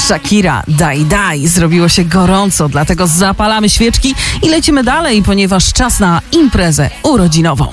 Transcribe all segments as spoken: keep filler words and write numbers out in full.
Shakira, daj, daj. Zrobiło się gorąco, dlatego zapalamy świeczki i lecimy dalej, ponieważ czas na imprezę urodzinową.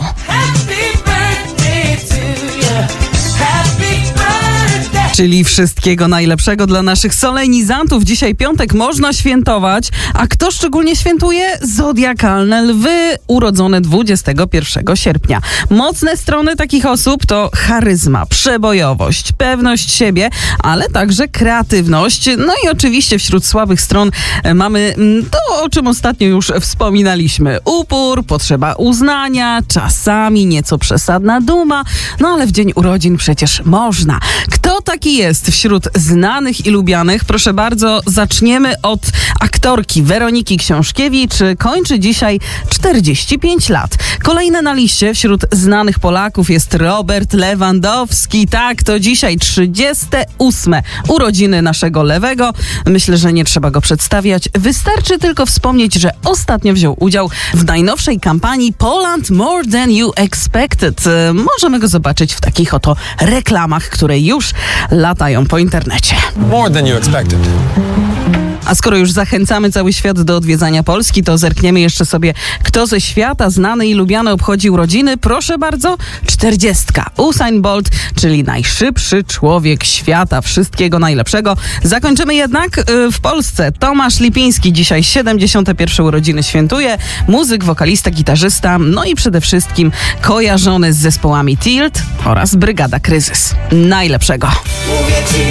Czyli wszystkiego najlepszego dla naszych solenizantów. Dzisiaj piątek, można świętować. A kto szczególnie świętuje? Zodiakalne lwy, urodzone dwudziestego pierwszego sierpnia. Mocne strony takich osób to charyzma, przebojowość, pewność siebie, ale także kreatywność. No i oczywiście wśród słabych stron mamy to, o czym ostatnio już wspominaliśmy. Upór, potrzeba uznania, czasami nieco przesadna duma. No ale w dzień urodzin przecież można. Kto taki jest wśród znanych i lubianych? Proszę bardzo, zaczniemy od aktorki Weroniki Książkiewicz. Kończy dzisiaj czterdzieści pięć lat. Kolejny na liście wśród znanych Polaków jest Robert Lewandowski. Tak, to dzisiaj trzydzieste ósme urodziny naszego lewego. Myślę, że nie trzeba go przedstawiać. Wystarczy tylko wspomnieć, że ostatnio wziął udział w najnowszej kampanii Poland More Than You Expected. Możemy go zobaczyć w takich oto reklamach, które już latają po internecie. More than you expected. A skoro już zachęcamy cały świat do odwiedzania Polski, to zerkniemy jeszcze sobie, kto ze świata znany i lubiany obchodzi urodziny. Proszę bardzo, czterdziestka. Usain Bolt, czyli najszybszy człowiek świata. Wszystkiego najlepszego. Zakończymy jednak yy, w Polsce. Tomasz Lipiński dzisiaj siedemdziesiąte pierwsze urodziny świętuje. Muzyk, wokalista, gitarzysta, no i przede wszystkim kojarzony z zespołami Tilt oraz Brygada Kryzys. Najlepszego. Mówię ci